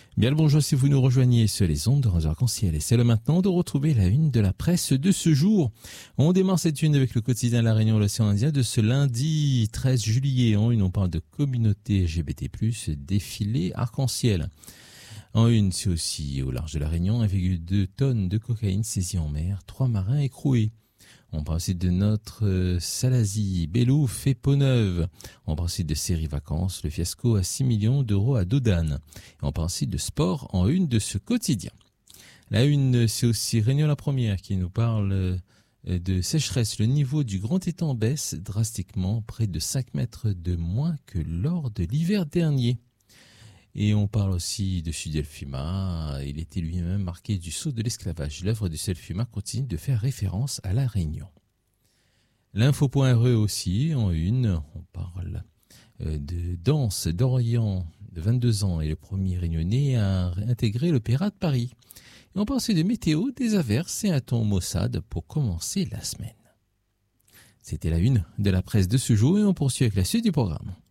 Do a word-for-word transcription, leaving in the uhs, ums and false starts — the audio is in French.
Bien le bonjour si vous nous rejoignez sur les ondes de Radio Arc-en-Ciel. Et c'est le maintenant de retrouver la une de la presse de ce jour. On démarre cette une avec le quotidien La Réunion, l'Océan Indien de ce lundi treize juillet. En une, on parle de communauté L G B T plus, défilé Arc-en-Ciel. En une, c'est aussi au large de La Réunion, un virgule deux tonnes de cocaïne saisie en mer, trois marins écroués. On parle aussi de notre euh, Salazie, Bellouf et Peau-Neuve. On parle aussi de série vacances, le fiasco à six millions d'euros à Dodane. Et on parle aussi de sport en une de ce quotidien. La une, c'est aussi Réunion la Première qui nous parle euh, de sécheresse. Le niveau du grand étang baisse drastiquement, près de cinq mètres de moins que lors de l'hiver dernier. Et on parle aussi de Sudelfuma. Il était lui-même marqué du sceau de l'esclavage. L'œuvre de Sudelfuma continue de faire référence à la Réunion. L'info.re aussi, en une, on parle de Danse d'Orient, de vingt-deux ans, et le premier réunionnais à intégrer l'Opéra de Paris. Et on parle aussi de météo, des averses et un ton maussade pour commencer la semaine. C'était la une de la presse de ce jour et on poursuit avec la suite du programme.